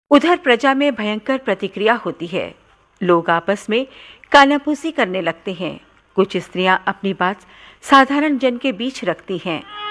उधर प्रजा में भयंकर प्रतिक्रिया होती है। लोग आपस में कानाफूसी करने लगते हैं। कुछ स्त्रियां अपनी बात साधारण जन के बीच रखती हैं